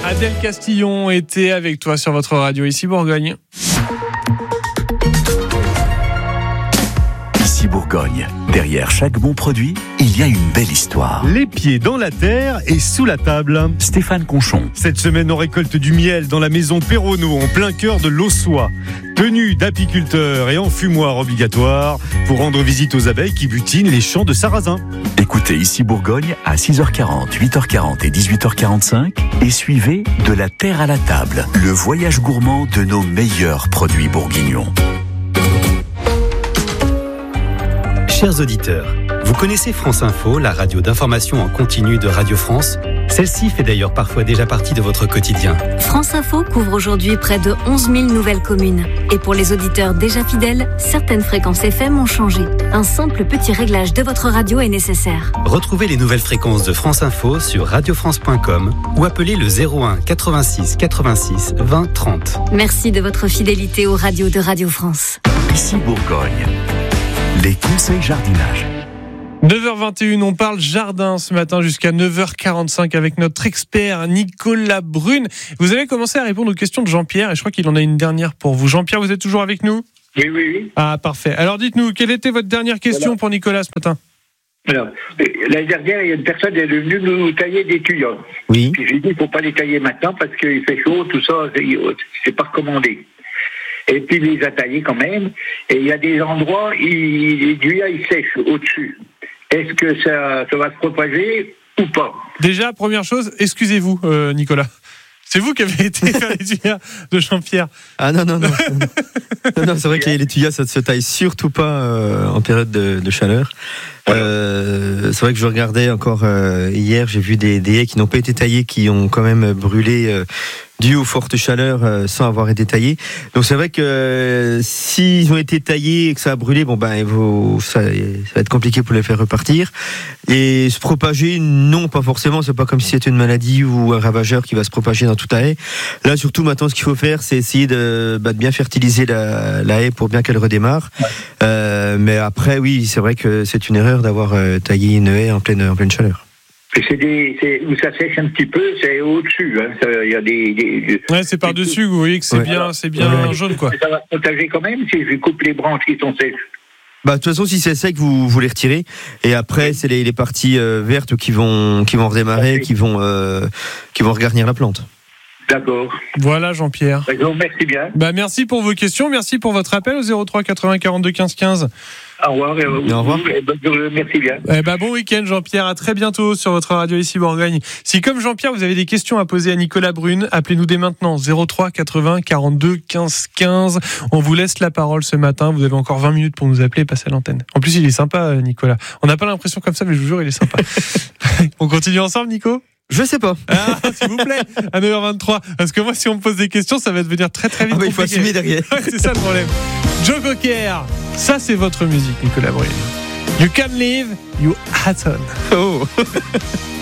Adèle Castillon était avec toi sur votre radio ici Bourgogne. Ici Bourgogne. Derrière chaque bon produit, il y a une belle histoire. Les pieds dans la terre et sous la table. Stéphane Conchon. Cette semaine, on récolte du miel dans la maison Perronneau, en plein cœur de l'Aussois. Tenue d'apiculteur et enfumoir obligatoire pour rendre visite aux abeilles qui butinent les champs de sarrasin. Écoutez Ici Bourgogne à 6h40, 8h40 et 18h45 et suivez De la terre à la table, le voyage gourmand de nos meilleurs produits bourguignons. Chers auditeurs, vous connaissez France Info, la radio d'information en continu de Radio France ? Celle-ci fait d'ailleurs parfois déjà partie de votre quotidien. France Info couvre aujourd'hui près de 11 000 nouvelles communes. Et pour les auditeurs déjà fidèles, certaines fréquences FM ont changé. Un simple petit réglage de votre radio est nécessaire. Retrouvez les nouvelles fréquences de France Info sur radiofrance.com ou appelez le 01 86 86 20 30. Merci de votre fidélité aux radios de Radio France. Ici Bourgogne. Les conseils jardinage. 9h21, on parle jardin ce matin jusqu'à 9h45 avec notre expert Nicolas Brune. Vous avez commencé à répondre aux questions de Jean-Pierre et je crois qu'il en a une dernière pour vous. Jean-Pierre, vous êtes toujours avec nous ? Oui. Ah, parfait. Alors dites-nous, quelle était votre dernière question pour Nicolas ce matin ? Alors, l'année dernière, il y a une personne qui est venue nous tailler des tuyaux. Oui. Puis j'ai dit, il ne faut pas les tailler maintenant parce qu'il fait chaud, tout ça, c'est pas recommandé. Et puis il les a taillés quand même. Et il y a des endroits, les tuyaux, ils sèchent au-dessus. Est-ce que ça va se propager ou pas ? Déjà, première chose, excusez-vous Nicolas. C'est vous qui avez été faire les tuyaux de Jean-Pierre. Ah non, non, c'est vrai que les tuyaux, ça ne se taille surtout pas en période de chaleur. C'est vrai que je regardais encore hier, j'ai vu des haies qui n'ont pas été taillées, qui ont quand même brûlé dû aux fortes chaleurs sans avoir été taillés. Donc c'est vrai que s'ils ont été taillés et que ça a brûlé, ça va être compliqué pour les faire repartir. Et se propager, non, pas forcément. C'est pas comme si c'était une maladie ou un ravageur qui va se propager dans toute la haie. Là, surtout maintenant, ce qu'il faut faire, c'est essayer de bien fertiliser la haie pour bien qu'elle redémarre. Ouais. Mais après, oui, c'est vrai que c'est une erreur d'avoir taillé une haie en pleine chaleur. Où ça sèche un petit peu, c'est au-dessus. Il y a des... Ouais, c'est par-dessus, vous voyez que c'est bien jaune, quoi. Ça va se protéger quand même si je coupe les branches qui sont sèches. De toute façon, si c'est sec, vous les retirez. Et après, c'est les parties vertes qui vont redémarrer, qui vont regarnir la plante. D'accord. Voilà, Jean-Pierre. Merci bien. Merci pour vos questions, merci pour votre appel au 03 80 42 15 15. Au revoir. Au revoir. Merci bien. Bon week-end, Jean-Pierre. À très bientôt sur votre radio ici Bourgogne. Si, comme Jean-Pierre, vous avez des questions à poser à Nicolas Brune, appelez-nous dès maintenant. 03 80 42 15 15. On vous laisse la parole ce matin. Vous avez encore 20 minutes pour nous appeler et passer à l'antenne. En plus, il est sympa, Nicolas. On n'a pas l'impression comme ça, mais je vous jure, il est sympa. On continue ensemble, Nico ? Je sais pas. S'il vous plaît, à 9h23. Parce que moi, si on me pose des questions, ça va devenir très très vite. Il faut assumer derrière. C'est ça le problème. Joe Cocker, ça c'est votre musique, Nicolas Brune. You can leave your hat on. Oh.